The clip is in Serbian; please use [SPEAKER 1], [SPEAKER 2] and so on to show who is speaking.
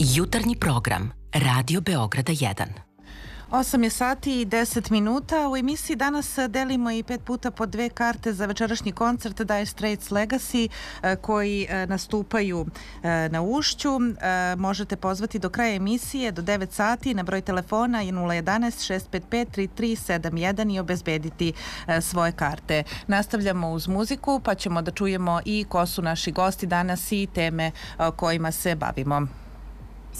[SPEAKER 1] Jutarnji program Radio Beograda 1.
[SPEAKER 2] 8 je sati i 10 minuta. U emisiji danas delimo i 5 puta po 2 karte za večerašnji koncert Dire Straits Legacy koji nastupaju na Ušću. Možete pozvati do kraja emisije do 9 sati na broj telefona je 011 655 3371 i obezbediti svoje karte. Nastavljamo uz muziku pa ćemo da čujemo i ko su naši gosti danas i teme kojima se bavimo.